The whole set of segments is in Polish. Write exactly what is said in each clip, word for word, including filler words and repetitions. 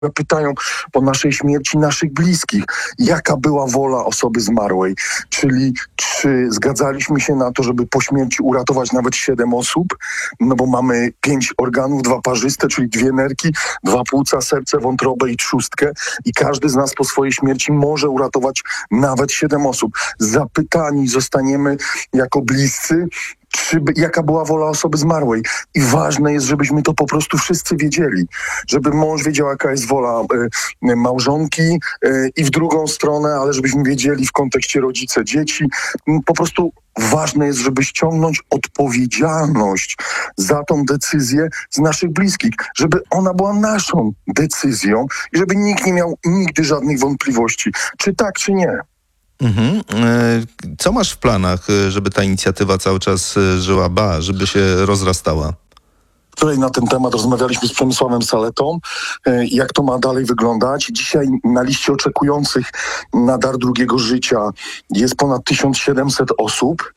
pytają po naszej śmierci naszych bliskich, jaka była wola osoby zmarłej, czyli czy zgadzaliśmy się na to, żeby po śmierci uratować nawet siedem osób, no bo mamy pięć organów, dwa parzyste, czyli dwie nerki, dwa płuca, serce, wątrobę i trzustkę i każdy z nas po swojej śmierci może uratować nawet siedem osób. Zapytani zostaniemy jako bliscy, czy, jaka była wola osoby zmarłej. I ważne jest, żebyśmy to po prostu wszyscy wiedzieli. Żeby mąż wiedział, jaka jest wola y, małżonki y, i w drugą stronę, ale żebyśmy wiedzieli w kontekście rodzice, dzieci. Y, po prostu ważne jest, żeby ściągnąć odpowiedzialność za tą decyzję z naszych bliskich. Żeby ona była naszą decyzją i żeby nikt nie miał nigdy żadnych wątpliwości, czy tak, czy nie. Mhm. Co masz w planach, żeby ta inicjatywa cały czas żyła, ba, żeby się rozrastała? Wczoraj na ten temat rozmawialiśmy z Przemysławem Saletą, jak to ma dalej wyglądać. Dzisiaj na liście oczekujących na dar drugiego życia jest ponad tysiąc siedemset osób.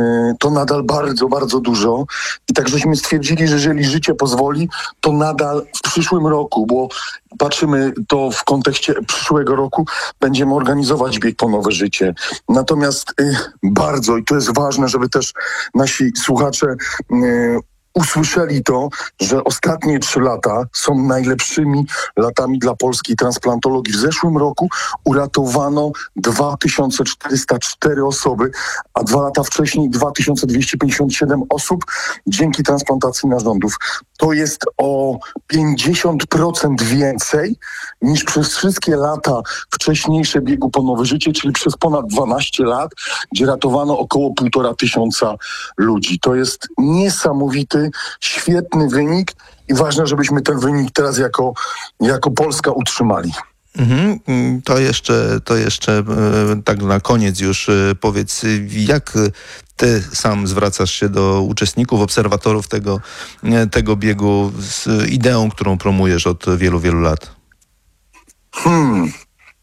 To nadal bardzo, bardzo dużo. I tak żeśmy stwierdzili, że jeżeli życie pozwoli, to nadal w przyszłym roku, bo patrzymy to w kontekście przyszłego roku, będziemy organizować bieg po nowe życie. Natomiast y, bardzo, i to jest ważne, żeby też nasi słuchacze y, usłyszeli to, że ostatnie trzy lata są najlepszymi latami dla polskiej transplantologii. W zeszłym roku uratowano dwa tysiące czterysta cztery osoby, a dwa lata wcześniej dwa tysiące dwieście pięćdziesiąt siedem osób dzięki transplantacji narządów. To jest o pięćdziesiąt procent więcej niż przez wszystkie lata wcześniejsze biegu po nowe życie, czyli przez ponad dwanaście lat, gdzie ratowano około półtora tysiąca ludzi. To jest niesamowity, świetny wynik i ważne, żebyśmy ten wynik teraz jako, jako Polska utrzymali. Mhm. To jeszcze, to jeszcze tak na koniec już powiedz, jak ty sam zwracasz się do uczestników, obserwatorów tego, tego biegu z ideą, którą promujesz od wielu, wielu lat? Hmm.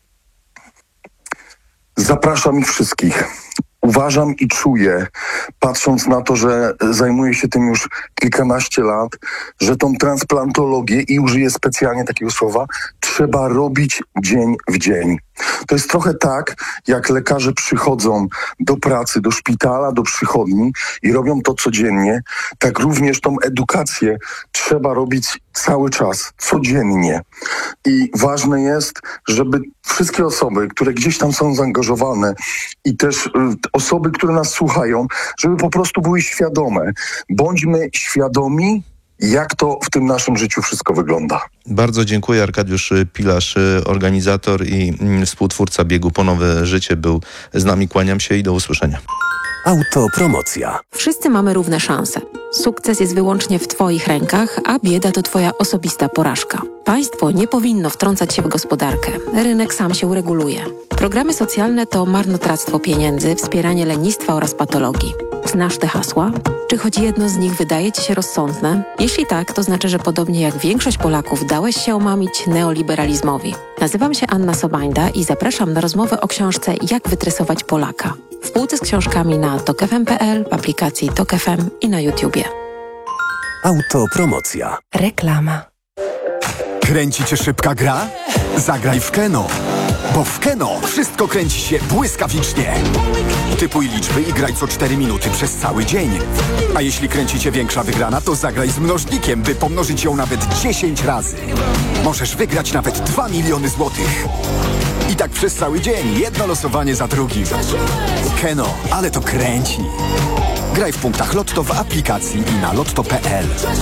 Zapraszam ich wszystkich. Uważam i czuję, patrząc na to, że zajmuję się tym już kilkanaście lat, że tą transplantologię, i użyję specjalnie takiego słowa, trzeba robić dzień w dzień. To jest trochę tak, jak lekarze przychodzą do pracy, do szpitala, do przychodni i robią to codziennie, tak również tą edukację trzeba robić cały czas, codziennie. I ważne jest, żeby wszystkie osoby, które gdzieś tam są zaangażowane i też y, osoby, które nas słuchają, żeby po prostu były świadome. Bądźmy świadomi, jak to w tym naszym życiu wszystko wygląda. Bardzo dziękuję. Arkadiusz Pilarz, organizator i współtwórca biegu po nowe życie, był z nami. Kłaniam się i do usłyszenia. Autopromocja. Wszyscy mamy równe szanse. Sukces jest wyłącznie w Twoich rękach, a bieda to Twoja osobista porażka. Państwo nie powinno wtrącać się w gospodarkę. Rynek sam się ureguluje. Programy socjalne to marnotrawstwo pieniędzy, wspieranie lenistwa oraz patologii. Znasz te hasła? Czy choć jedno z nich wydaje Ci się rozsądne? Jeśli tak, to znaczy, że podobnie jak większość Polaków dałeś się omamić neoliberalizmowi. Nazywam się Anna Sobańda i zapraszam na rozmowę o książce Jak wytresować Polaka. W półce z książkami na tok f m kropka p l, w aplikacji Tok F M i na YouTubie. Autopromocja. Reklama. Kręci Cię szybka gra? Zagraj w Keno. Bo w Keno wszystko kręci się błyskawicznie. Typuj liczby i graj co cztery minuty przez cały dzień. A jeśli kręci Cię większa wygrana, to zagraj z mnożnikiem, by pomnożyć ją nawet dziesięć razy. Możesz wygrać nawet dwa miliony złotych. I tak przez cały dzień, jedno losowanie za drugim. Keno, ale to kręci. Graj w punktach Lotto w aplikacji i na lotto kropka p l.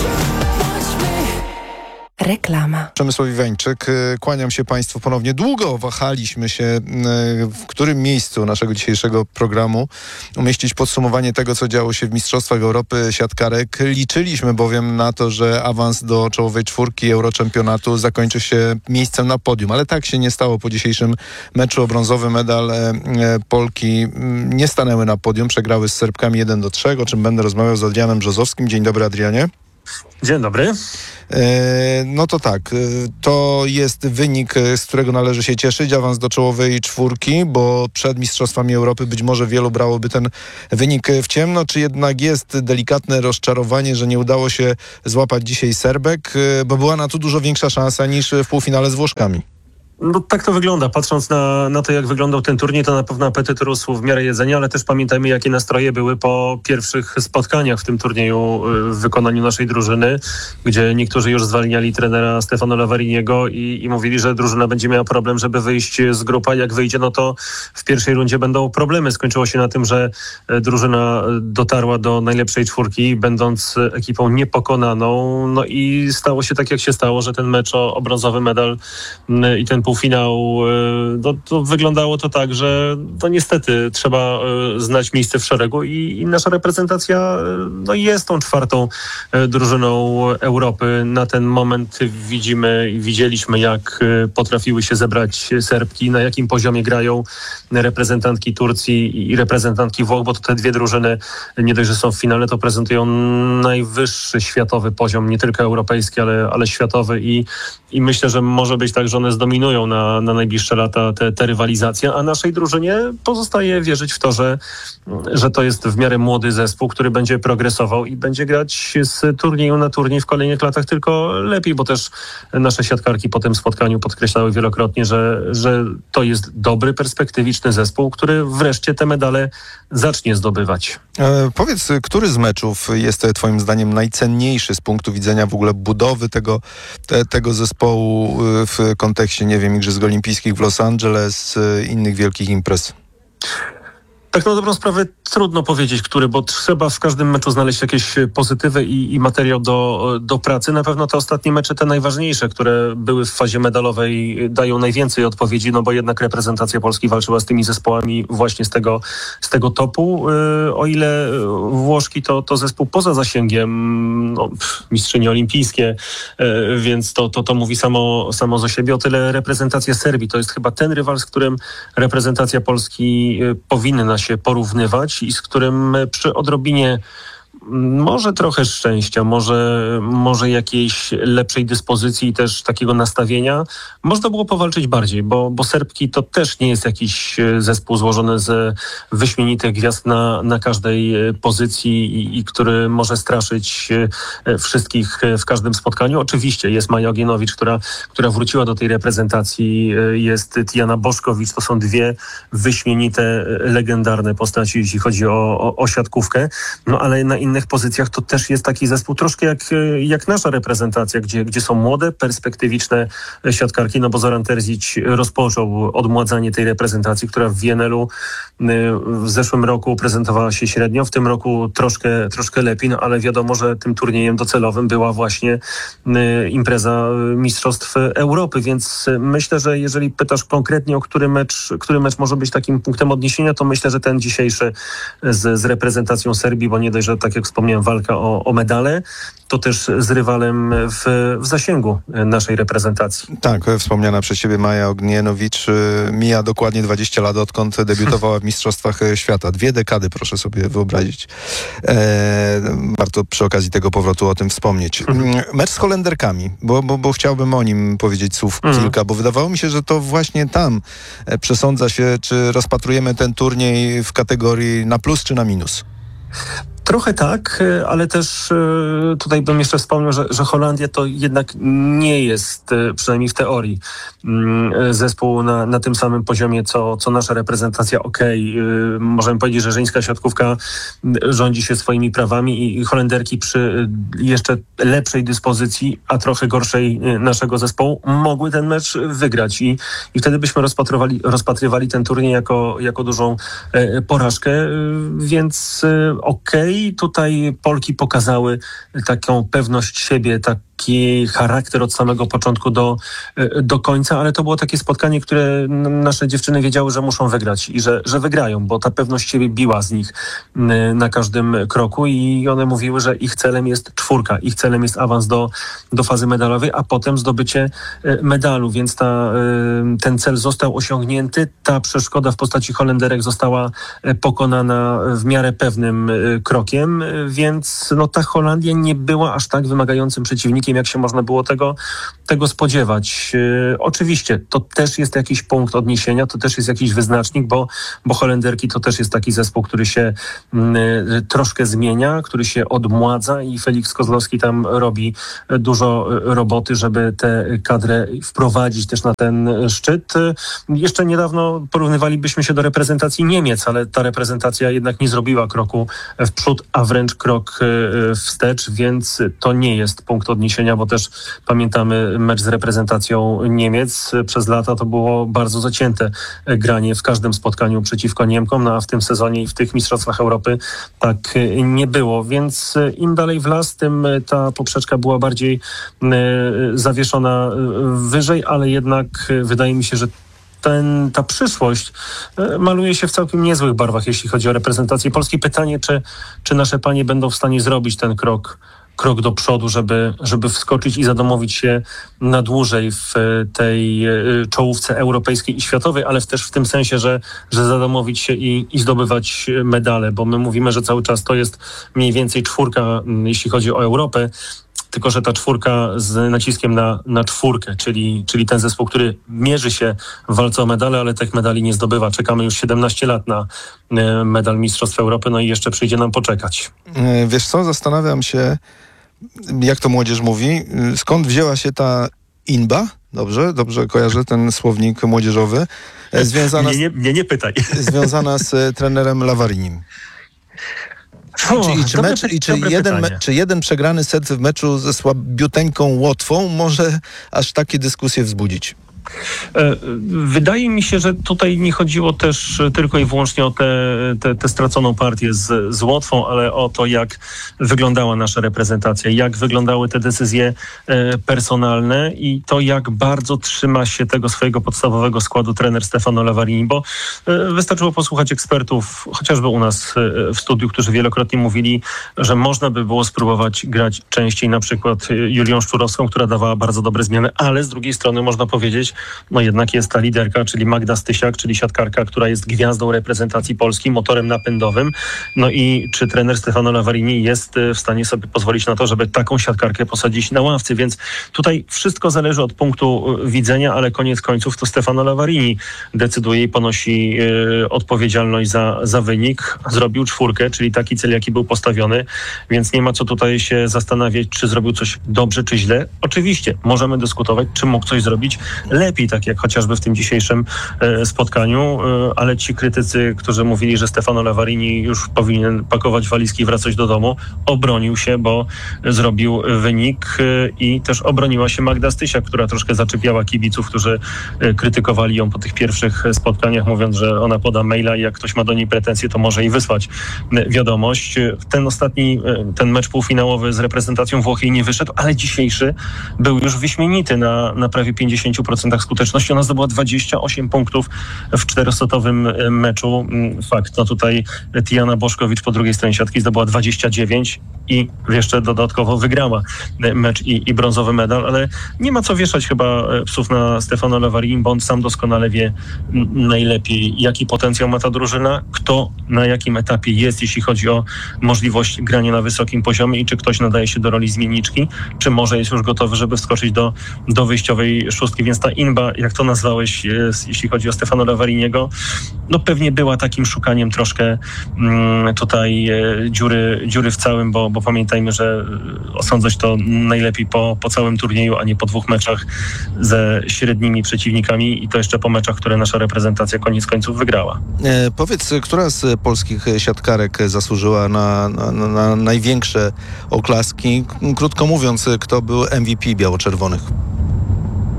Reklama. Przemysław Iwańczyk, kłaniam się Państwu ponownie. Długo wahaliśmy się, w którym miejscu naszego dzisiejszego programu umieścić podsumowanie tego, co działo się w Mistrzostwach Europy siatkarek. Liczyliśmy bowiem na to, że awans do czołowej czwórki Eurochampionatu zakończy się miejscem na podium, ale tak się nie stało. Po dzisiejszym meczu o brązowy medal Polki nie stanęły na podium, przegrały z Serbkami jeden do trzech, o czym będę rozmawiał z Adrianem Brzozowskim. Dzień dobry, Adrianie. Dzień dobry. No to tak, to jest wynik, z którego należy się cieszyć, awans do czołowej czwórki, bo przed Mistrzostwami Europy być może wielu brałoby ten wynik w ciemno, czy jednak jest delikatne rozczarowanie, że nie udało się złapać dzisiaj Serbek, bo była na to dużo większa szansa niż w półfinale z Włoszkami? No tak to wygląda. Patrząc na, na to, jak wyglądał ten turniej, to na pewno apetyt rósł w miarę jedzenia, ale też pamiętajmy, jakie nastroje były po pierwszych spotkaniach w tym turnieju w wykonaniu naszej drużyny, gdzie niektórzy już zwalniali trenera Stefano Lavariniego i, i mówili, że drużyna będzie miała problem, żeby wyjść z grupy. A jak wyjdzie, no to w pierwszej rundzie będą problemy. Skończyło się na tym, że drużyna dotarła do najlepszej czwórki, będąc ekipą niepokonaną. No i stało się tak, jak się stało, że ten mecz o, o brązowy medal i ten półfinał, no, to wyglądało to tak, że to niestety trzeba znać miejsce w szeregu i, i nasza reprezentacja no, jest tą czwartą drużyną Europy. Na ten moment widzimy i widzieliśmy, jak potrafiły się zebrać Serbki, na jakim poziomie grają reprezentantki Turcji i reprezentantki Włoch, bo to te dwie drużyny nie dość, że są w finale, to prezentują najwyższy światowy poziom, nie tylko europejski, ale, ale światowy i, i myślę, że może być tak, że one zdominują Na, na najbliższe lata te, te rywalizacje, a naszej drużynie pozostaje wierzyć w to, że, że to jest w miarę młody zespół, który będzie progresował i będzie grać z turnieju na turniej w kolejnych latach tylko lepiej, bo też nasze siatkarki po tym spotkaniu podkreślały wielokrotnie, że, że to jest dobry, perspektywiczny zespół, który wreszcie te medale zacznie zdobywać. E, powiedz, który z meczów jest twoim zdaniem najcenniejszy z punktu widzenia w ogóle budowy tego, te, tego zespołu w kontekście, nie wiem, Igrzysk Olimpijskich w Los Angeles, innych wielkich imprez? Tak na dobrą sprawę trudno powiedzieć, który, bo trzeba w każdym meczu znaleźć jakieś pozytywy i, i materiał do, do pracy. Na pewno te ostatnie mecze, te najważniejsze, które były w fazie medalowej, dają najwięcej odpowiedzi, no bo jednak reprezentacja Polski walczyła z tymi zespołami właśnie z tego, z tego topu. Yy, o ile Włoszki to, to zespół poza zasięgiem, no, mistrzynie olimpijskie, yy, więc to, to, to mówi samo, samo za siebie. O tyle reprezentacja Serbii to jest chyba ten rywal, z którym reprezentacja Polski yy, powinna się porównywać i z którym przy odrobinie może trochę szczęścia, może, może jakiejś lepszej dyspozycji i też takiego nastawienia można było powalczyć bardziej, bo, bo Serbki to też nie jest jakiś zespół złożony z wyśmienitych gwiazd na, na każdej pozycji i, i który może straszyć wszystkich w każdym spotkaniu. Oczywiście jest Maja Ogienowicz, która, która wróciła do tej reprezentacji, jest Tijana Boszkowicz, to są dwie wyśmienite, legendarne postaci, jeśli chodzi o, o, o siatkówkę, no ale na innych pozycjach to też jest taki zespół troszkę jak, jak nasza reprezentacja, gdzie, gdzie są młode, perspektywiczne siatkarki, no bo Zoran Terzic rozpoczął odmładzanie tej reprezentacji, która w Wienelu w zeszłym roku prezentowała się średnio, w tym roku troszkę, troszkę lepiej, no ale wiadomo, że tym turniejem docelowym była właśnie impreza Mistrzostw Europy, więc myślę, że jeżeli pytasz konkretnie o który mecz, który mecz może być takim punktem odniesienia, to myślę, że ten dzisiejszy z, z reprezentacją Serbii, bo nie dość, że tak jak wspomniałem, walka o, o medale, to też z rywalem w, w zasięgu naszej reprezentacji. Tak, wspomniana przez ciebie Maja Ognienowicz mija dokładnie dwadzieścia lat, odkąd debiutowała w Mistrzostwach Świata. Dwie dekady, proszę sobie wyobrazić. E, warto przy okazji tego powrotu o tym wspomnieć. Mecz z Holenderkami, bo, bo, bo chciałbym o nim powiedzieć słów kilka, bo wydawało mi się, że to właśnie tam przesądza się, czy rozpatrujemy ten turniej w kategorii na plus czy na minus. Trochę tak, ale też tutaj bym jeszcze wspomniał, że, że Holandia to jednak nie jest, przynajmniej w teorii, zespół na, na tym samym poziomie, co, co nasza reprezentacja. Okej, okay, możemy powiedzieć, że żeńska siatkówka rządzi się swoimi prawami i Holenderki przy jeszcze lepszej dyspozycji, a trochę gorszej naszego zespołu mogły ten mecz wygrać i, i wtedy byśmy rozpatrywali, rozpatrywali ten turniej jako, jako dużą porażkę, więc okej, okay, tutaj Polki pokazały taką pewność siebie, tak, taki charakter od samego początku do, do końca, ale to było takie spotkanie, które nasze dziewczyny wiedziały, że muszą wygrać i że, że wygrają, bo ta pewność siebie biła z nich na każdym kroku i one mówiły, że ich celem jest czwórka, ich celem jest awans do, do fazy medalowej, a potem zdobycie medalu, więc ta, ten cel został osiągnięty, ta przeszkoda w postaci Holenderek została pokonana w miarę pewnym krokiem, więc no, ta Holandia nie była aż tak wymagającym przeciwnikiem, jak się można było tego, tego spodziewać. Yy, oczywiście to też jest jakiś punkt odniesienia, to też jest jakiś wyznacznik, bo, bo Holenderki to też jest taki zespół, który się yy, troszkę zmienia, który się odmładza i Felix Kozłowski tam robi dużo roboty, żeby tę kadrę wprowadzić też na ten szczyt. Yy, jeszcze niedawno porównywalibyśmy się do reprezentacji Niemiec, ale ta reprezentacja jednak nie zrobiła kroku w przód, a wręcz krok yy, wstecz, więc to nie jest punkt odniesienia, bo też pamiętamy mecz z reprezentacją Niemiec. Przez lata to było bardzo zacięte granie w każdym spotkaniu przeciwko Niemkom, no a w tym sezonie i w tych mistrzostwach Europy tak nie było, więc im dalej w las, tym ta poprzeczka była bardziej zawieszona wyżej, ale jednak wydaje mi się, że Ten, ta przyszłość maluje się w całkiem niezłych barwach, jeśli chodzi o reprezentację Polski. Pytanie, czy, czy nasze panie będą w stanie zrobić ten krok, krok do przodu, żeby, żeby wskoczyć i zadomowić się na dłużej w tej czołówce europejskiej i światowej, ale też w tym sensie, że, że zadomowić się i, i zdobywać medale, bo my mówimy, że cały czas to jest mniej więcej czwórka, jeśli chodzi o Europę, tylko że ta czwórka z naciskiem na, na czwórkę, czyli, czyli ten zespół, który mierzy się w walce o medale, ale tych medali nie zdobywa. Czekamy już siedemnaście lat na medal Mistrzostw Europy, no i jeszcze przyjdzie nam poczekać. Wiesz co, zastanawiam się, jak to młodzież mówi, skąd wzięła się ta inba? Dobrze, dobrze kojarzę ten słownik młodzieżowy. Związana nie, nie, nie, nie pytaj. Z, związana z trenerem Lavarinim. O, czy, i czy, dobre, mecz, i czy, dobre jeden, pytanie. me, czy jeden przegrany set w meczu ze słabiuteńką Łotwą może aż takie dyskusje wzbudzić? Wydaje mi się, że tutaj nie chodziło też tylko i wyłącznie o tę te, te straconą partię z, z Łotwą, ale o to, jak wyglądała nasza reprezentacja, jak wyglądały te decyzje personalne i to, jak bardzo trzyma się tego swojego podstawowego składu trener Stefano Lavarini, bo wystarczyło posłuchać ekspertów, chociażby u nas w studiu, którzy wielokrotnie mówili, że można by było spróbować grać częściej, na przykład Julią Szczurowską, która dawała bardzo dobre zmiany, ale z drugiej strony można powiedzieć, no jednak jest ta liderka, czyli Magda Stysiak, czyli siatkarka, która jest gwiazdą reprezentacji Polski, motorem napędowym. No i czy trener Stefano Lavarini jest w stanie sobie pozwolić na to, żeby taką siatkarkę posadzić na ławce? Więc tutaj wszystko zależy od punktu widzenia, ale koniec końców to Stefano Lavarini decyduje i ponosi y, odpowiedzialność za, za wynik. Zrobił czwórkę, czyli taki cel, jaki był postawiony, więc nie ma co tutaj się zastanawiać, czy zrobił coś dobrze, czy źle. Oczywiście możemy dyskutować, czy mógł coś zrobić lepiej, tak jak chociażby w tym dzisiejszym e, spotkaniu, e, ale ci krytycy, którzy mówili, że Stefano Lavarini już powinien pakować walizki i wracać do domu, obronił się, bo zrobił wynik e, i też obroniła się Magda Stysiak, która troszkę zaczepiała kibiców, którzy e, krytykowali ją po tych pierwszych spotkaniach, mówiąc, że ona poda maila i jak ktoś ma do niej pretensje, to może jej wysłać e, wiadomość. Ten ostatni, e, ten mecz półfinałowy z reprezentacją Włoch jej nie wyszedł, ale dzisiejszy był już wyśmienity na, na prawie pięćdziesiąt procent skuteczności. Ona zdobyła dwadzieścia osiem punktów w czterosetowym meczu. Fakt, no tutaj Tijana Boszkowicz po drugiej stronie siatki zdobyła dwadzieścia dziewięć i jeszcze dodatkowo wygrała mecz i, i brązowy medal, ale nie ma co wieszać chyba psów na Stefano Lavarini, bo on sam doskonale wie najlepiej, jaki potencjał ma ta drużyna, kto na jakim etapie jest, jeśli chodzi o możliwość grania na wysokim poziomie i czy ktoś nadaje się do roli zmienniczki, czy może jest już gotowy, żeby wskoczyć do, do wyjściowej szóstki, więc ta inba, jak to nazwałeś, jest, jeśli chodzi o Stefano Lavariniego, no pewnie była takim szukaniem troszkę mm, tutaj e, dziury, dziury w całym, bo, bo pamiętajmy, że osądzać to najlepiej po, po całym turnieju, a nie po dwóch meczach ze średnimi przeciwnikami i to jeszcze po meczach, które nasza reprezentacja koniec końców wygrała. E, powiedz, która z polskich siatkarek zasłużyła na, na, na największe oklaski? Krótko mówiąc, kto był M V P biało-czerwonych?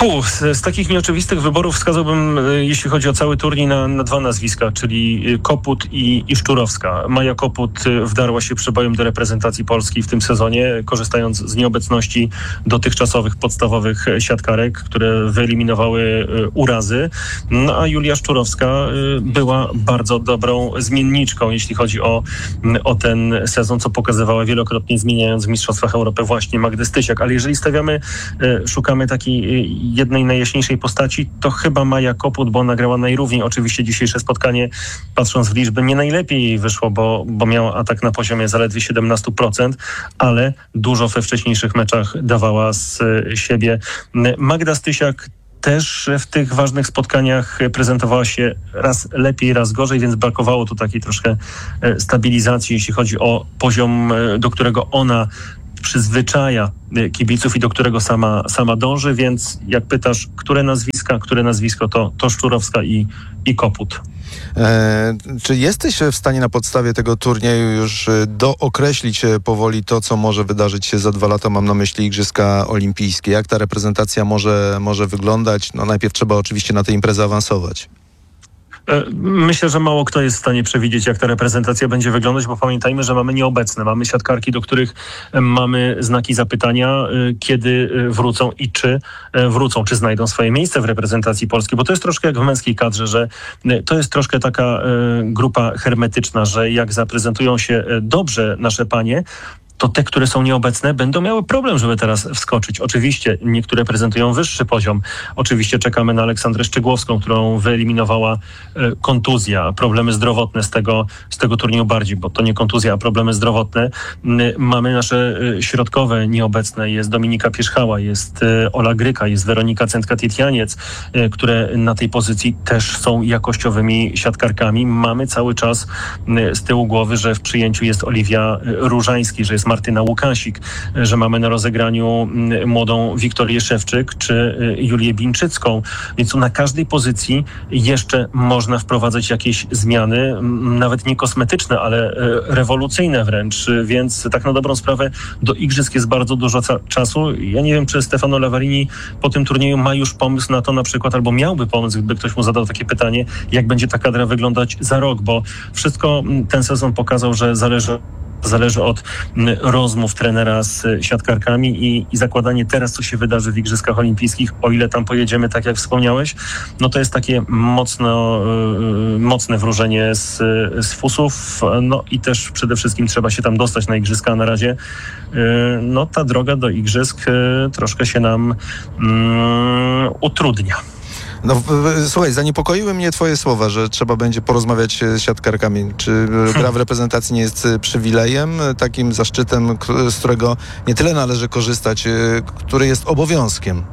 Pół. Z, z takich nieoczywistych wyborów wskazałbym, y, jeśli chodzi o cały turniej, na, na dwa nazwiska, czyli y, Koput i, i Szczurowska. Maja Koput y, wdarła się przebojem do reprezentacji Polski w tym sezonie, korzystając z nieobecności dotychczasowych podstawowych siatkarek, które wyeliminowały y, urazy. No a Julia Szczurowska y, była bardzo dobrą zmienniczką, jeśli chodzi o, y, o ten sezon, co pokazywała wielokrotnie, zmieniając w Mistrzostwach Europy właśnie Magdę Stysiak. Ale jeżeli stawiamy, y, szukamy takiej y, jednej najjaśniejszej postaci, to chyba Maja Koput, bo ona grała najrówniej. Oczywiście dzisiejsze spotkanie, patrząc w liczby, nie najlepiej jej wyszło, bo, bo miała atak na poziomie zaledwie siedemnaście procent, ale dużo we wcześniejszych meczach dawała z siebie. Magda Stysiak też w tych ważnych spotkaniach prezentowała się raz lepiej, raz gorzej, więc brakowało tu takiej troszkę stabilizacji, jeśli chodzi o poziom, do którego ona przyzwyczaja kibiców i do którego sama, sama dąży, więc jak pytasz, które nazwiska, które nazwisko, to, to Szczurowska i, i Koput. E, czy jesteś w stanie na podstawie tego turnieju już dookreślić powoli to, co może wydarzyć się za dwa lata? Mam na myśli Igrzyska Olimpijskie. Jak ta reprezentacja może, może wyglądać? No najpierw trzeba oczywiście na tę imprezę awansować. Myślę, że mało kto jest w stanie przewidzieć, jak ta reprezentacja będzie wyglądać, bo pamiętajmy, że mamy nieobecne. Mamy siatkarki, do których mamy znaki zapytania, kiedy wrócą i czy wrócą, czy znajdą swoje miejsce w reprezentacji Polski, bo to jest troszkę jak w męskiej kadrze, że to jest troszkę taka grupa hermetyczna, że jak zaprezentują się dobrze nasze panie, to te, które są nieobecne, będą miały problem, żeby teraz wskoczyć. Oczywiście niektóre prezentują wyższy poziom. Oczywiście czekamy na Aleksandrę Szczygłowską, którą wyeliminowała e, kontuzja, problemy zdrowotne z tego, z tego turnieju bardziej, bo to nie kontuzja, a problemy zdrowotne. M, mamy nasze e, środkowe nieobecne. Jest Dominika Pierzchała, jest e, Ola Gryka, jest Weronika Cętka-Tietjaniec, e, które na tej pozycji też są jakościowymi siatkarkami. Mamy cały czas e, z tyłu głowy, że w przyjęciu jest Oliwia Różański, że jest Martyna Łukasik, że mamy na rozegraniu młodą Wiktorię Szewczyk czy Julię Bińczycką. Więc tu na każdej pozycji jeszcze można wprowadzać jakieś zmiany, nawet nie kosmetyczne, ale rewolucyjne wręcz. Więc tak na dobrą sprawę do igrzysk jest bardzo dużo ca- czasu. Ja nie wiem, czy Stefano Lavarini po tym turnieju ma już pomysł na to na przykład, albo miałby pomysł, gdyby ktoś mu zadał takie pytanie, jak będzie ta kadra wyglądać za rok, bo wszystko ten sezon pokazał, że zależy Zależy od rozmów trenera z siatkarkami i, i zakładanie teraz, co się wydarzy w Igrzyskach Olimpijskich, o ile tam pojedziemy, tak jak wspomniałeś, no to jest takie mocno, yy, mocne wróżenie z, z fusów, no i też przede wszystkim trzeba się tam dostać na Igrzyska. Na razie yy, no ta droga do Igrzysk yy, troszkę się nam yy, utrudnia. No w- w- słuchaj, zaniepokoiły mnie twoje słowa, że trzeba będzie porozmawiać z siatkarkami. Czy gra w reprezentacji nie jest przywilejem, takim zaszczytem, k- z którego nie tyle należy korzystać, y, który jest obowiązkiem?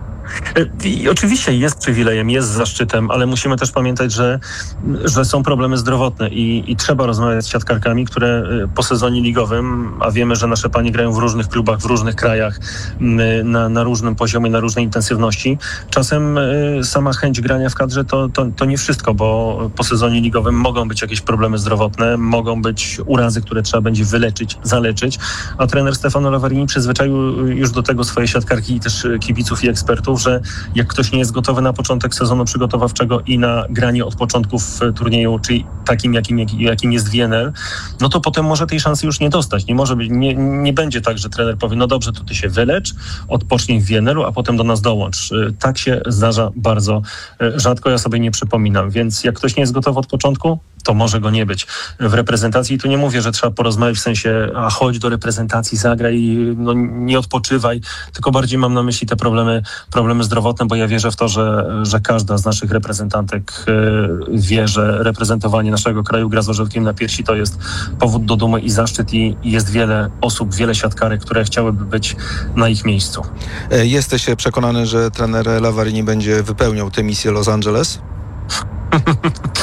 I oczywiście jest przywilejem, jest zaszczytem, ale musimy też pamiętać, że, że są problemy zdrowotne i, i trzeba rozmawiać z siatkarkami, które po sezonie ligowym, a wiemy, że nasze panie grają w różnych klubach, w różnych krajach, na, na różnym poziomie, na różnej intensywności. Czasem sama chęć grania w kadrze to, to, to nie wszystko, bo po sezonie ligowym mogą być jakieś problemy zdrowotne, mogą być urazy, które trzeba będzie wyleczyć, zaleczyć, a trener Stefano Lavarini przyzwyczaił już do tego swoje siatkarki i też kibiców i ekspertów, że jak ktoś nie jest gotowy na początek sezonu przygotowawczego i na granie od początku w turnieju, czyli takim, jakim, jakim jest W N L, no to potem może tej szansy już nie dostać. Nie może być, nie, nie będzie tak, że trener powie, no dobrze, to ty się wylecz, odpocznij w W N L u, a potem do nas dołącz. Tak się zdarza bardzo rzadko, ja sobie nie przypominam. Więc jak ktoś nie jest gotowy od początku, to może go nie być. W reprezentacji tu nie mówię, że trzeba porozmawiać w sensie, a chodź do reprezentacji, zagraj, no nie odpoczywaj, tylko bardziej mam na myśli te problemy, problemy zdrowotne, bo ja wierzę w to, że, że każda z naszych reprezentantek wie, że reprezentowanie naszego kraju, gra z orzełkiem na piersi, to jest powód do dumy i zaszczyt i, i jest wiele osób, wiele siatkarek, które chciałyby być na ich miejscu. Jesteś przekonany, że trener Lavarini będzie wypełniał tę misję Los Angeles?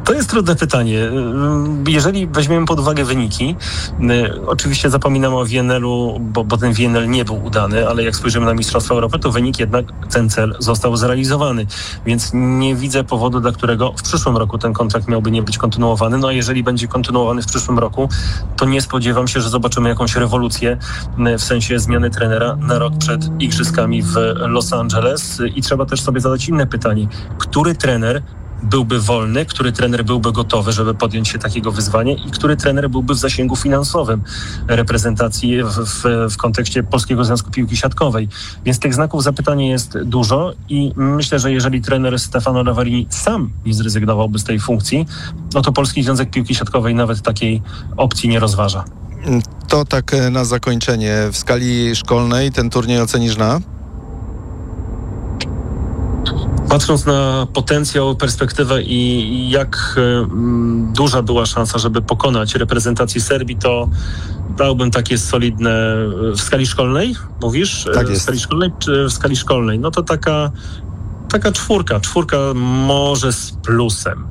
To jest trudne pytanie. Jeżeli weźmiemy pod uwagę wyniki, oczywiście zapominamy o W N L-u, bo, bo ten W N L nie był udany, ale jak spojrzymy na Mistrzostwa Europy, to wynik jednak, ten cel został zrealizowany. Więc nie widzę powodu, dla którego w przyszłym roku ten kontrakt miałby nie być kontynuowany. No a jeżeli będzie kontynuowany w przyszłym roku, to nie spodziewam się, że zobaczymy jakąś rewolucję w sensie zmiany trenera na rok przed Igrzyskami w Los Angeles. I trzeba też sobie zadać inne pytanie. Który trener byłby wolny, który trener byłby gotowy, żeby podjąć się takiego wyzwania i który trener byłby w zasięgu finansowym reprezentacji w, w, w kontekście Polskiego Związku Piłki Siatkowej. Więc tych znaków zapytania jest dużo i myślę, że jeżeli trener Stefano Lavarini sam nie zrezygnowałby z tej funkcji, no to Polski Związek Piłki Siatkowej nawet takiej opcji nie rozważa. To tak na zakończenie. W skali szkolnej ten turniej ocenisz na? Patrząc na potencjał, perspektywę i jak y, duża była szansa, żeby pokonać reprezentację Serbii, to dałbym takie solidne w skali szkolnej, mówisz? Tak w jest. skali szkolnej czy w skali szkolnej? No to taka, taka czwórka. Czwórka może z plusem.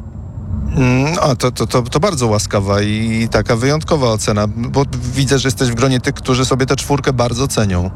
Mm, a, to, to, to, to bardzo łaskawa i taka wyjątkowa ocena, bo widzę, że jesteś w gronie tych, którzy sobie tę czwórkę bardzo cenią.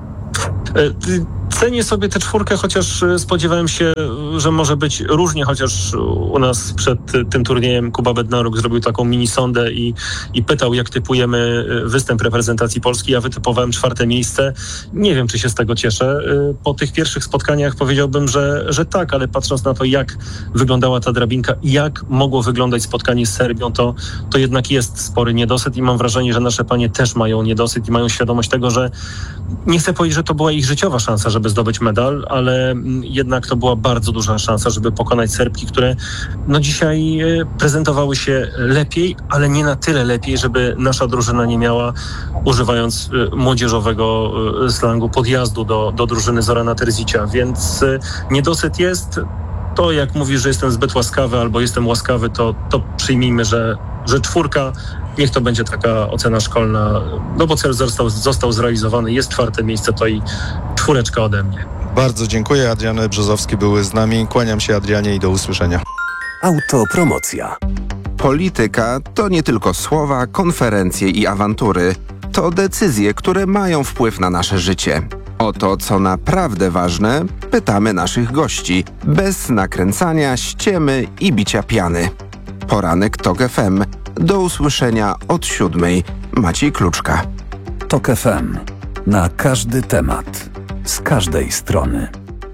Cenię sobie tę czwórkę, chociaż spodziewałem się, że może być różnie, chociaż u nas przed tym turniejem Kuba Bednaruk zrobił taką mini sondę i, i pytał, jak typujemy występ reprezentacji Polski. Ja wytypowałem czwarte miejsce. Nie wiem, czy się z tego cieszę. Po tych pierwszych spotkaniach powiedziałbym, że, że tak, ale patrząc na to, jak wyglądała ta drabinka i jak mogło wyglądać spotkanie z Serbią, to, to jednak jest spory niedosyt i mam wrażenie, że nasze panie też mają niedosyt i mają świadomość tego, że nie chcę powiedzieć, że to była ich życiowa szansa, żeby zdobyć medal, ale jednak to była bardzo duża szansa, żeby pokonać Serbki, które no dzisiaj prezentowały się lepiej, ale nie na tyle lepiej, żeby nasza drużyna nie miała, używając młodzieżowego slangu, podjazdu do, do drużyny Zorana Terzicia, więc niedosyt jest. To jak mówisz, że jestem zbyt łaskawy albo jestem łaskawy, to, to przyjmijmy, że, że czwórka, niech to będzie taka ocena szkolna, no bo cel został, został zrealizowany, jest czwarte miejsce, to i czwóreczka ode mnie. Bardzo dziękuję. Adrian Brzozowski był z nami. Kłaniam się, Adrianie, i do usłyszenia. Autopromocja. Polityka to nie tylko słowa, konferencje i awantury. To decyzje, które mają wpływ na nasze życie. O to, co naprawdę ważne, pytamy naszych gości, bez nakręcania, ściemy i bicia piany. Poranek Tok F M. Do usłyszenia od siódmej. Maciej Kluczka. Tok F M. Na każdy temat. Z każdej strony.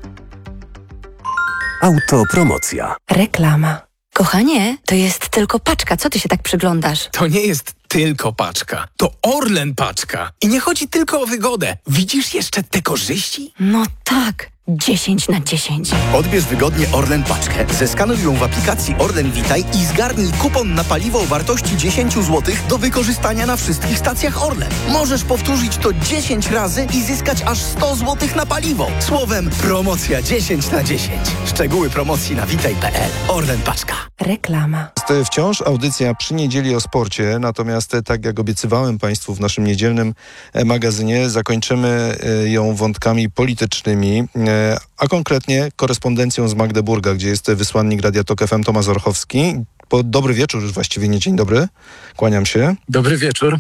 Autopromocja. Reklama. Kochanie, to jest tylko paczka. Co ty się tak przyglądasz? To nie jest tylko paczka. To Orlen paczka. I nie chodzi tylko o wygodę. Widzisz jeszcze te korzyści? No tak. dziesięć na dziesięć. Odbierz wygodnie Orlen paczkę, zeskanuj ją w aplikacji Orlen Witaj i zgarnij kupon na paliwo o wartości dziesięć złotych do wykorzystania na wszystkich stacjach Orlen. Możesz powtórzyć to dziesięć razy i zyskać aż sto złotych na paliwo. Słowem, promocja dziesięć na dziesięć. Szczegóły promocji na witaj kropka p l. Orlen paczka. Reklama. Jest wciąż audycja przy niedzieli o sporcie, natomiast tak jak obiecywałem Państwu w naszym niedzielnym magazynie, zakończymy ją wątkami politycznymi, a konkretnie korespondencją z Magdeburga, gdzie jest wysłannik Radia Tok F M Tomasz Orchowski. Po dobry wieczór już właściwie, nie dzień dobry. Kłaniam się. Dobry wieczór.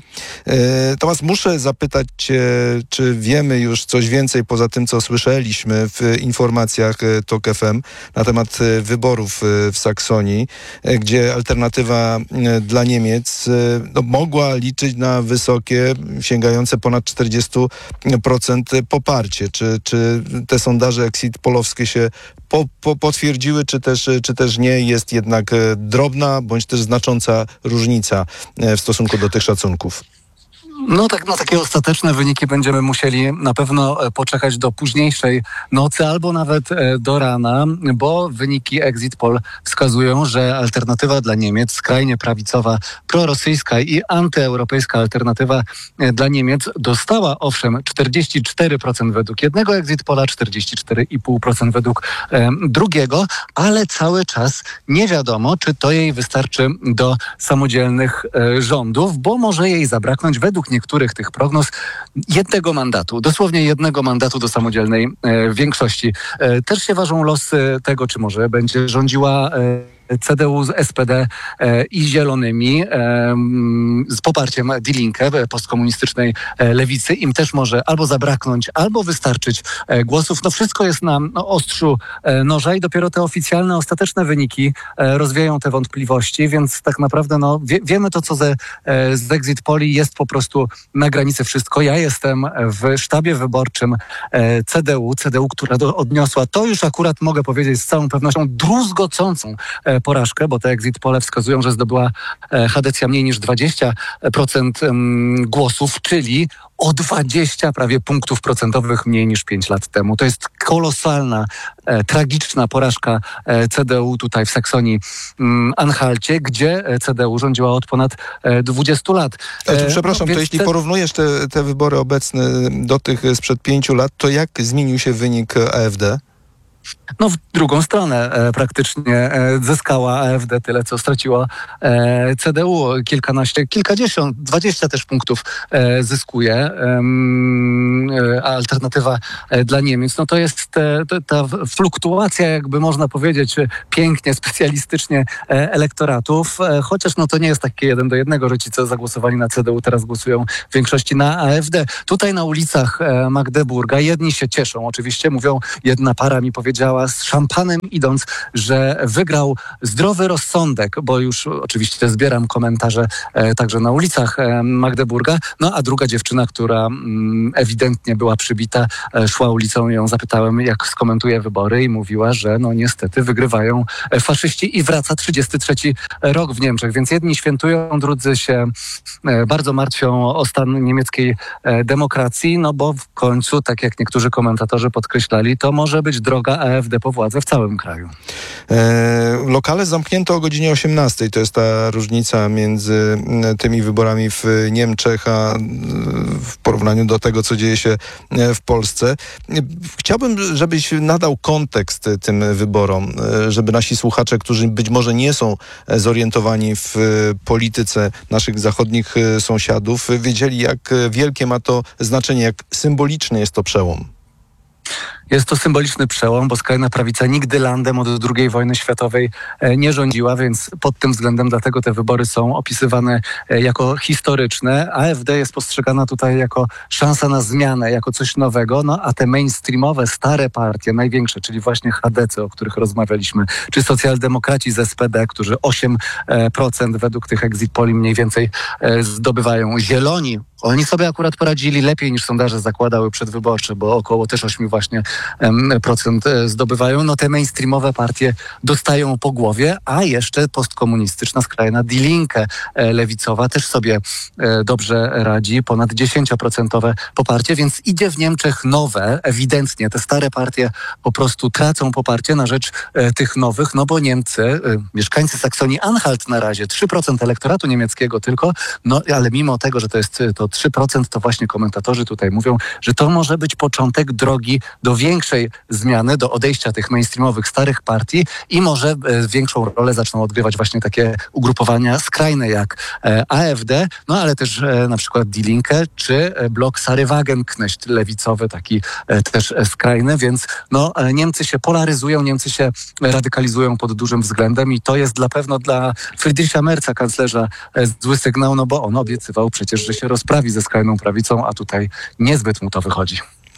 E, Tomasz, muszę zapytać cię, czy wiemy już coś więcej poza tym, co słyszeliśmy w informacjach Tok F M na temat wyborów w Saksonii, gdzie alternatywa dla Niemiec no, mogła liczyć na wysokie, sięgające ponad czterdzieści procent poparcie. Czy, czy te sondaże exit polowskie się Po, po, potwierdziły, czy też, czy też nie, jest jednak drobna, bądź też znacząca różnica w stosunku do tych szacunków? No tak, na takie ostateczne wyniki będziemy musieli na pewno poczekać do późniejszej nocy albo nawet do rana, bo wyniki Exit Poll wskazują, że alternatywa dla Niemiec, skrajnie prawicowa, prorosyjska i antyeuropejska alternatywa dla Niemiec dostała owszem czterdzieści cztery procent według jednego Exit Polla, czterdzieści cztery i pół procent według e, drugiego, ale cały czas nie wiadomo, czy to jej wystarczy do samodzielnych e, rządów, bo może jej zabraknąć według niektórych tych prognoz jednego mandatu, dosłownie jednego mandatu do samodzielnej e, większości. E, też się ważą losy tego, czy może będzie rządziła e, C D U z S P D i Zielonymi z poparciem Die Linke, postkomunistycznej lewicy, im też może albo zabraknąć, albo wystarczyć głosów. No wszystko jest na ostrzu noża i dopiero te oficjalne, ostateczne wyniki rozwieją te wątpliwości, więc tak naprawdę no, wie, wiemy to, co ze, z exit poli jest po prostu na granicy wszystko. Ja jestem w sztabie wyborczym C D U, C D U, która do, odniosła, to już akurat mogę powiedzieć z całą pewnością, druzgocącą porażkę, bo te exit pole wskazują, że zdobyła Hadecja mniej niż dwadzieścia procent głosów, czyli o dwadzieścia prawie punktów procentowych mniej niż pięć lat temu. To jest kolosalna, e, tragiczna porażka e, C D U tutaj w Saksonii-Anhalcie, gdzie C D U rządziła od ponad e, dwudziestu lat. E, to, e, przepraszam, no, to jeśli te... porównujesz te, te wybory obecne do tych sprzed pięciu lat, to jak zmienił się wynik A F D? No w drugą stronę e, praktycznie e, zyskała A F D tyle, co straciła e, C D U. Kilkanaście, kilkadziesiąt, dwadzieścia też punktów e, zyskuje, e, a alternatywa e, dla Niemiec. No to jest te, te, ta fluktuacja, jakby można powiedzieć pięknie, specjalistycznie e, elektoratów, e, chociaż no to nie jest takie jeden do jednego, że ci, co zagłosowali na C D U, teraz głosują w większości na A F D. Tutaj na ulicach e, Magdeburga jedni się cieszą, oczywiście mówią, jedna para mi powiedziała, z szampanem idąc, że wygrał zdrowy rozsądek, bo już oczywiście zbieram komentarze e, także na ulicach e, Magdeburga. No a druga dziewczyna, która mm, ewidentnie była przybita, e, szła ulicą i ją zapytałem, jak skomentuje wybory i mówiła, że no niestety wygrywają faszyści i wraca trzydziesty trzeci rok w Niemczech. Więc jedni świętują, drudzy się e, bardzo martwią o stan niemieckiej e, demokracji, no bo w końcu, tak jak niektórzy komentatorzy podkreślali, to może być droga A F D po władzę w całym kraju. E, lokale zamknięto o godzinie osiemnastej. To jest ta różnica między tymi wyborami w Niemczech, a w porównaniu do tego, co dzieje się w Polsce. Chciałbym, żebyś nadał kontekst tym wyborom, żeby nasi słuchacze, którzy być może nie są zorientowani w polityce naszych zachodnich sąsiadów, wiedzieli, jak wielkie ma to znaczenie, jak symboliczny jest to przełom. Jest to symboliczny przełom, bo skrajna prawica nigdy landem od drugiej wojny światowej nie rządziła, więc pod tym względem dlatego te wybory są opisywane jako historyczne. A F D jest postrzegana tutaj jako szansa na zmianę, jako coś nowego, no a te mainstreamowe, stare partie, największe, czyli właśnie H D C, o których rozmawialiśmy, czy socjaldemokraci z S P D, którzy osiem procent według tych exit poli mniej więcej zdobywają. Zieloni, oni sobie akurat poradzili lepiej niż sondaże zakładały przedwyborcze, bo około też osiem właśnie procent zdobywają. No te mainstreamowe partie dostają po głowie, a jeszcze postkomunistyczna skrajna Die Linke lewicowa też sobie dobrze radzi, ponad dziesięcioprocentowe poparcie, więc idzie w Niemczech nowe, ewidentnie te stare partie po prostu tracą poparcie na rzecz tych nowych, no bo Niemcy, mieszkańcy Saksonii-Anhalt na razie, trzy procent elektoratu niemieckiego tylko, no ale mimo tego, że to jest to trzy procent, to właśnie komentatorzy tutaj mówią, że to może być początek drogi do większej zmiany, do odejścia tych mainstreamowych starych partii i może e, większą rolę zaczną odgrywać właśnie takie ugrupowania skrajne jak e, A F D, no ale też e, na przykład Die Linke czy e, blok Sary Wagenknecht lewicowy, taki e, też e, skrajny, więc no e, Niemcy się polaryzują, Niemcy się radykalizują pod dużym względem i to jest na pewno dla Friedricha Merza, kanclerza, e, zły sygnał, no bo on obiecywał przecież, że się rozprawi ze skrajną prawicą, a tutaj niezbyt mu to wychodzi.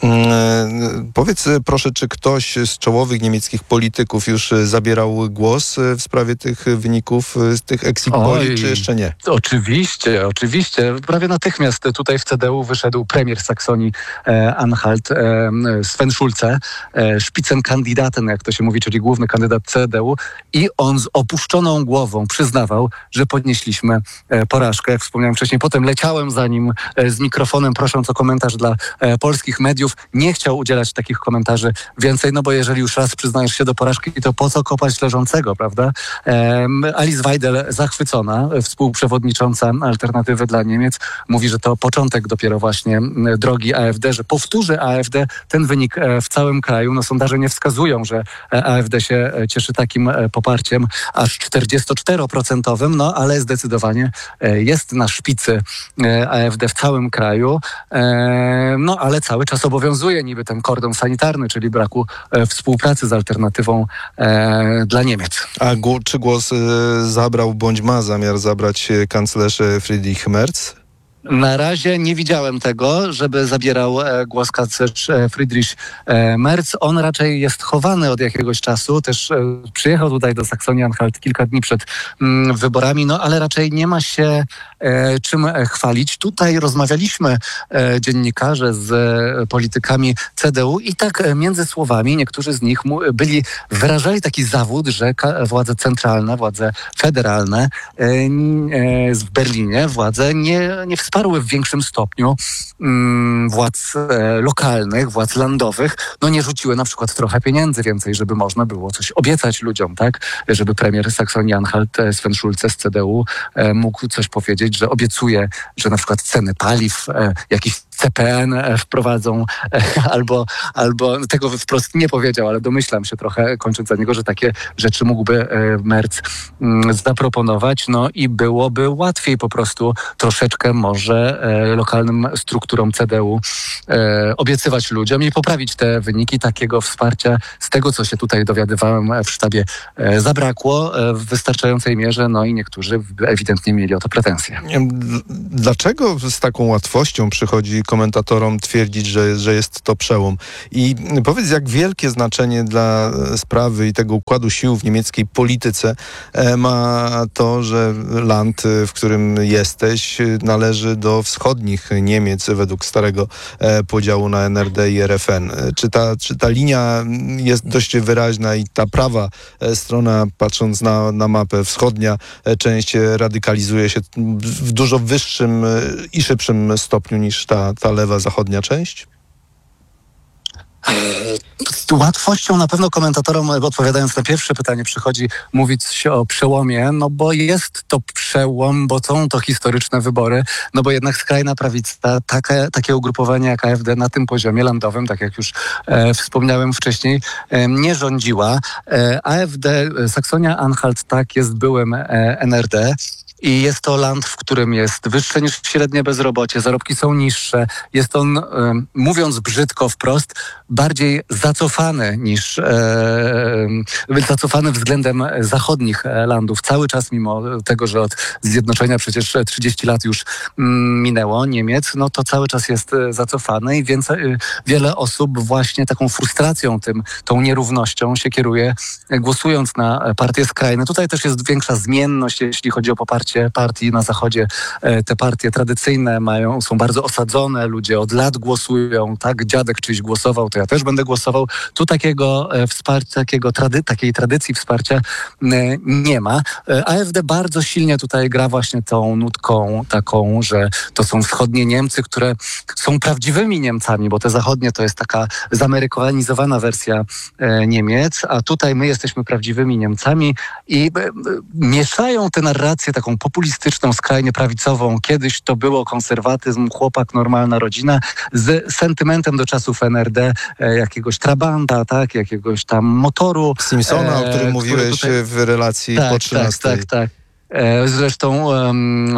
Hmm, powiedz proszę, czy ktoś z czołowych niemieckich polityków już zabierał głos w sprawie tych wyników, z tych exit poli, czy jeszcze nie? Oczywiście, oczywiście. Prawie natychmiast tutaj w C D U wyszedł premier Saksonii-Anhalt, e, Sven Schulze, e, Spitzenkandidaten, jak to się mówi, czyli główny kandydat C D U, i on z opuszczoną głową przyznawał, że podnieśliśmy e, porażkę. Jak wspomniałem wcześniej, potem leciałem za nim e, z mikrofonem, prosząc o komentarz dla e, polskich mediów. Nie chciał udzielać takich komentarzy więcej, no bo jeżeli już raz przyznajesz się do porażki, to po co kopać leżącego, prawda? Um, Alice Weidel zachwycona, współprzewodnicząca Alternatywy dla Niemiec, mówi, że to początek dopiero właśnie drogi A F D, że powtórzy A F D ten wynik w całym kraju. No sondaże nie wskazują, że A F D się cieszy takim poparciem, aż czterdziestoczteroprocentowym, no ale zdecydowanie jest na szpicy A F D w całym kraju. No ale cały czas obowiązuje obowiązuje niby ten kordon sanitarny, czyli braku e, współpracy z alternatywą e, dla Niemiec. A gło- czy głos e, zabrał bądź ma zamiar zabrać e, kanclerz Friedrich Merz? Na razie nie widziałem tego, żeby zabierał e, głos kanclerz e, Friedrich e, Merz. On raczej jest chowany od jakiegoś czasu. Też e, przyjechał tutaj do Saksonii-Anhalt kilka dni przed mm, wyborami, no ale raczej nie ma się e, czym e, chwalić. Tutaj rozmawialiśmy e, dziennikarze z e, politykami C D U i tak e, między słowami niektórzy z nich mu, byli, wyrażali taki zawód, że ka- władze centralne, władze federalne e, e, w Berlinie, władze nie, nie wsparły w większym stopniu mm, władz e, lokalnych, władz landowych, no nie rzuciły na przykład trochę pieniędzy więcej, żeby można było coś obiecać ludziom, tak? Żeby premier Saksonii-Anhalt e, Sven Schulze z C D U e, mógł coś powiedzieć, że obiecuje, że na przykład ceny paliw, e, jakiś C P N e, wprowadzą, e, albo, albo tego wprost nie powiedział, ale domyślam się trochę, kończąc za niego, że takie rzeczy mógłby e, Merz mm, zaproponować, no i byłoby łatwiej po prostu troszeczkę może e, lokalnym strukturom C D U e, obiecywać ludziom i poprawić te wyniki. Takiego wsparcia z tego, co się tutaj dowiadywałem w sztabie, e, zabrakło e, w wystarczającej mierze, no i niektórzy ewidentnie mieli o to pretensje. Dlaczego z taką łatwością przychodzi komentatorom twierdzić, że, że jest to przełom? I powiedz, jak wielkie znaczenie dla sprawy i tego układu sił w niemieckiej polityce e, ma to, że land, w którym jesteś, należy do wschodnich Niemiec według starego e, podziału na N R D i R F N. Czy ta, czy ta linia jest dość wyraźna i ta prawa e, strona, patrząc na, na mapę, wschodnia e, część radykalizuje się w dużo wyższym e, i szybszym stopniu niż ta, ta lewa, zachodnia część? Z łatwością na pewno komentatorom, odpowiadając na pierwsze pytanie, przychodzi mówić się o przełomie, no bo jest to przełom, bo są to historyczne wybory, no bo jednak skrajna prawica, takie, takie ugrupowanie jak A F D na tym poziomie landowym, tak jak już e, wspomniałem wcześniej, e, nie rządziła. E, A F D, Saksonia-Anhalt, tak, jest byłym e, N R D. I jest to land, w którym jest wyższe niż średnie bezrobocie, zarobki są niższe. Jest on, e, mówiąc brzydko wprost, bardziej zacofany niż e, zacofany względem zachodnich landów. Cały czas, mimo tego, że od zjednoczenia przecież trzydzieści lat już mm, minęło Niemiec, no to cały czas jest zacofany i więc e, wiele osób właśnie taką frustracją tym, tą nierównością się kieruje, głosując na partie skrajne. Tutaj też jest większa zmienność, jeśli chodzi o poparcie partii na Zachodzie. Te partie tradycyjne mają, są bardzo osadzone, ludzie od lat głosują, tak, dziadek czyś głosował, to ja też będę głosował. Tu takiego wsparcia, takiego trady, takiej tradycji wsparcia nie ma. A F D bardzo silnie tutaj gra właśnie tą nutką taką, że to są wschodnie Niemcy, które są prawdziwymi Niemcami, bo te zachodnie to jest taka zamerykanizowana wersja Niemiec, a tutaj my jesteśmy prawdziwymi Niemcami i mieszają tę narrację taką populistyczną, skrajnie prawicową. Kiedyś to było konserwatyzm, chłopak, normalna rodzina, z sentymentem do czasów N R D, e, jakiegoś Trabanta, tak, jakiegoś tam motoru. Simpsona, e, o którym mówiłeś tutaj w relacji tak, po trzynastej. Tak, tak, tak. Zresztą um,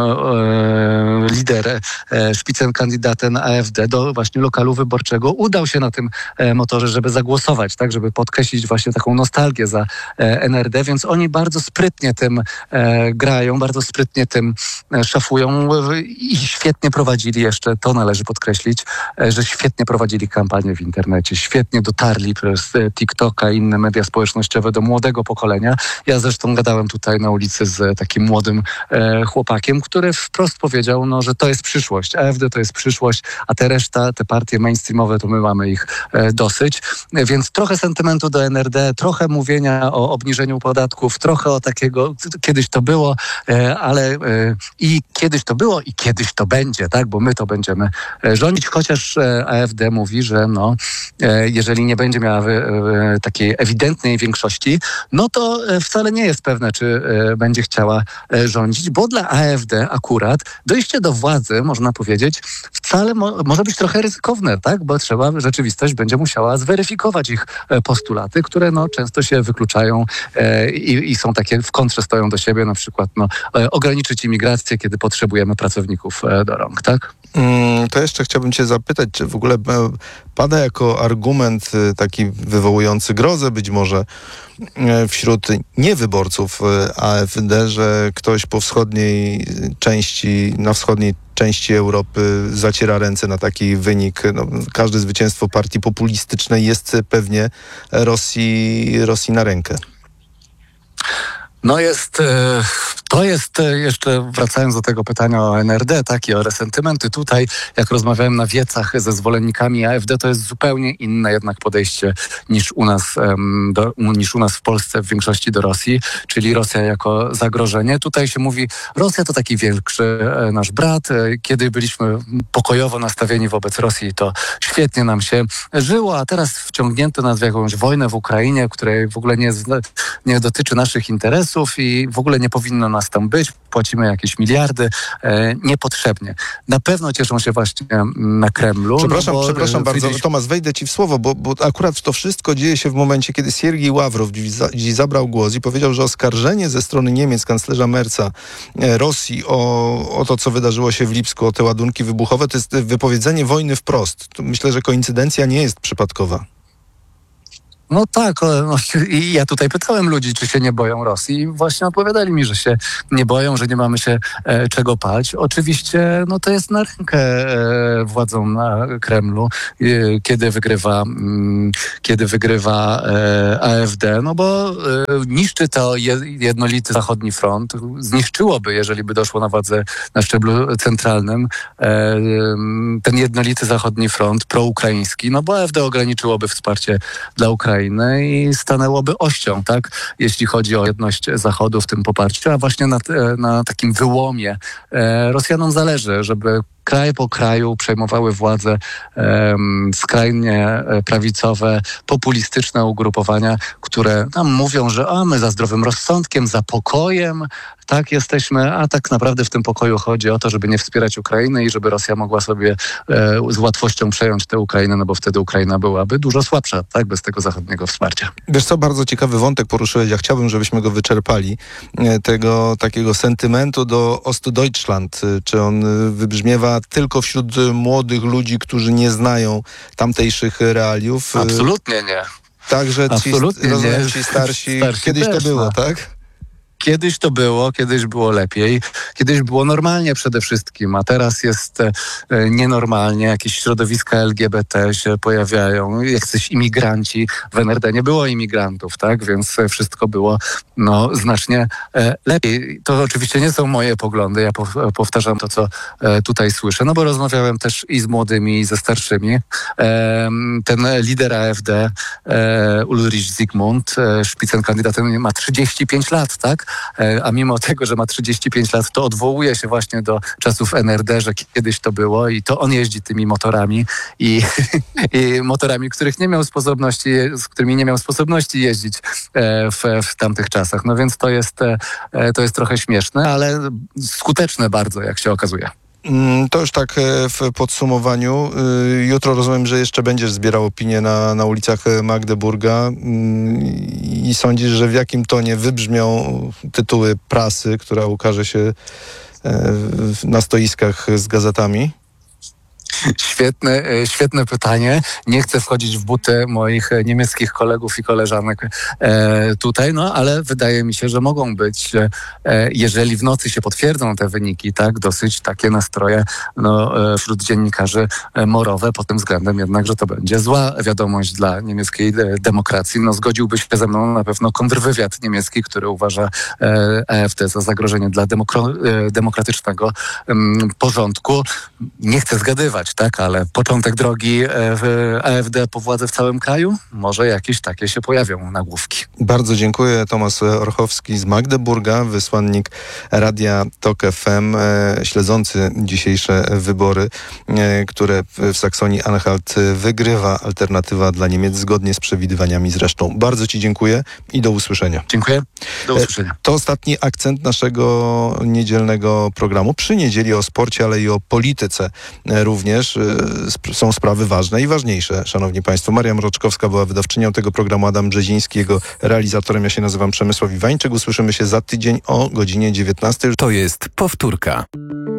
um, lider, e, spitzenkandidaten A F D do właśnie lokalu wyborczego udał się na tym e, motorze, żeby zagłosować, tak, żeby podkreślić właśnie taką nostalgię za e, N R D, więc oni bardzo sprytnie tym e, grają, bardzo sprytnie tym e, szafują i świetnie prowadzili jeszcze, to należy podkreślić, e, że świetnie prowadzili kampanię w internecie, świetnie dotarli przez e, TikToka i inne media społecznościowe do młodego pokolenia. Ja zresztą gadałem tutaj na ulicy z takim młodym e, chłopakiem, który wprost powiedział, no, że to jest przyszłość. A F D to jest przyszłość, a te reszta, te partie mainstreamowe, to my mamy ich e, dosyć. E, więc trochę sentymentu do N R D, trochę mówienia o obniżeniu podatków, trochę o takiego, kiedyś to było, e, ale e, i kiedyś to było i kiedyś to będzie, tak, bo my to będziemy e, rządzić, chociaż e, A F D mówi, że no, e, jeżeli nie będzie miała e, takiej ewidentnej większości, no to e, wcale nie jest pewne, czy e, będzie chciała e, rządzić, bo dla A F D akurat dojście do władzy, można powiedzieć, wcale mo- może być trochę ryzykowne, tak? Bo trzeba, rzeczywistość będzie musiała zweryfikować ich e, postulaty, które no, często się wykluczają e, i, i są takie, w kontrze stoją do siebie, na przykład no, e, ograniczyć imigrację, kiedy potrzebujemy pracowników e, do rąk, tak? Mm, to jeszcze chciałbym cię zapytać, czy w ogóle e, pada jako argument e, taki wywołujący grozę być może e, wśród niewyborców e, A F D, że ktoś po wschodniej części, na wschodniej części Europy zaciera ręce na taki wynik. No, każde zwycięstwo partii populistycznej jest pewnie Rosji, Rosji na rękę. No jest, to jest jeszcze, wracając do tego pytania o N R D, tak, i o resentymenty. Tutaj, jak rozmawiałem na wiecach ze zwolennikami A F D, to jest zupełnie inne jednak podejście niż u nas, do, niż u nas w Polsce w większości do Rosji, czyli Rosja jako zagrożenie. Tutaj się mówi, Rosja to taki większy nasz brat. Kiedy byliśmy pokojowo nastawieni wobec Rosji, to świetnie nam się żyło, a teraz wciągnięto nas w jakąś wojnę w Ukrainie, której w ogóle nie, nie dotyczy naszych interesów i w ogóle nie powinno nas tam być. Płacimy jakieś miliardy e, niepotrzebnie. Na pewno cieszą się właśnie na Kremlu. Przepraszam, no bo, przepraszam bardzo, Friedrich... Tomasz, wejdę ci w słowo, bo, bo akurat to wszystko dzieje się w momencie, kiedy Siergiej Ławrow dziś, za, dziś zabrał głos i powiedział, że oskarżenie ze strony Niemiec, kanclerza Merca, e, Rosji o, o to, co wydarzyło się w Lipsku, o te ładunki wybuchowe, to jest wypowiedzenie wojny wprost. To myślę, że koincydencja nie jest przypadkowa. No tak, no, i ja tutaj pytałem ludzi, czy się nie boją Rosji i właśnie odpowiadali mi, że się nie boją, że nie mamy się e, czego bać. Oczywiście no to jest na rękę e, władzom na Kremlu, e, kiedy wygrywa, m, kiedy wygrywa e, A F D, no bo e, niszczy to je, jednolity zachodni front, zniszczyłoby, jeżeli by doszło na władzę na szczeblu centralnym, e, ten jednolity zachodni front proukraiński, no bo A F D ograniczyłoby wsparcie dla Ukrainy i stanęłoby ością, tak, jeśli chodzi o jedność Zachodu w tym poparciu, a właśnie na, na takim wyłomie e, Rosjanom zależy, żeby kraj po kraju przejmowały władzę um, skrajnie prawicowe, populistyczne ugrupowania, które nam mówią, że a my za zdrowym rozsądkiem, za pokojem, tak jesteśmy, a tak naprawdę w tym pokoju chodzi o to, żeby nie wspierać Ukrainy i żeby Rosja mogła sobie e, z łatwością przejąć tę Ukrainę, no bo wtedy Ukraina byłaby dużo słabsza, tak, bez tego zachodniego wsparcia. Wiesz co, bardzo ciekawy wątek poruszyłeś, ja chciałbym, żebyśmy go wyczerpali, tego takiego sentymentu do Ostdeutschland. Czy on wybrzmiewa tylko wśród młodych ludzi, którzy nie znają tamtejszych realiów? Absolutnie nie. Także ci, Absolutnie rozumiem, nie. ci starsi, starsi kiedyś też, to było, no. tak? Kiedyś to było, kiedyś było lepiej, kiedyś było normalnie przede wszystkim, a teraz jest e, nienormalnie. Jakieś środowiska L G B T się pojawiają, jacyś imigranci. W N R D nie było imigrantów, tak? Więc wszystko było no, znacznie e, lepiej. To oczywiście nie są moje poglądy, ja po, powtarzam to, co e, tutaj słyszę, no bo rozmawiałem też i z młodymi, i ze starszymi. E, ten lider A F D, e, Ulrich Zygmunt, e, szpicenkandydatem, ma trzydzieści pięć lat, tak? A mimo tego, że ma trzydzieści pięć lat, to odwołuje się właśnie do czasów N R D, że kiedyś to było i to on jeździ tymi motorami i, i motorami, których nie miał sposobności, z którymi nie miał sposobności jeździć w, w tamtych czasach. No więc to jest, to jest trochę śmieszne, ale skuteczne bardzo, jak się okazuje. To już tak w podsumowaniu. Jutro rozumiem, że jeszcze będziesz zbierał opinie na, na ulicach Magdeburga i sądzisz, że w jakim tonie wybrzmią tytuły prasy, która ukaże się na stoiskach z gazetami? Świetne, świetne pytanie. Nie chcę wchodzić w buty moich niemieckich kolegów i koleżanek e, tutaj, no ale wydaje mi się, że mogą być, e, jeżeli w nocy się potwierdzą te wyniki, tak, dosyć takie nastroje no, e, wśród dziennikarzy e, morowe pod tym względem jednak, że to będzie zła wiadomość dla niemieckiej de- demokracji. No zgodziłby się ze mną na pewno kontrwywiad niemiecki, który uważa e, A F D za zagrożenie dla demokra- e, demokratycznego e, porządku. Nie chcę zgadywać, tak, ale początek drogi w A F D po władzę w całym kraju, może jakieś takie się pojawią nagłówki. Bardzo dziękuję. Tomasz Orchowski z Magdeburga, wysłannik Radia Tok F M, śledzący dzisiejsze wybory, które w Saksonii-Anhalt wygrywa Alternatywa dla Niemiec, zgodnie z przewidywaniami zresztą. Bardzo Ci dziękuję i do usłyszenia. Dziękuję. Do usłyszenia. To ostatni akcent naszego niedzielnego programu. Przy niedzieli o sporcie, ale i o polityce również są sprawy ważne i ważniejsze, szanowni państwo. Maria Mroczkowska była wydawczynią tego programu, Adam Brzeziński, jego realizatorem. Ja się nazywam Przemysław Iwańczyk. Usłyszymy się za tydzień o godzinie dziewiętnastej. To jest powtórka.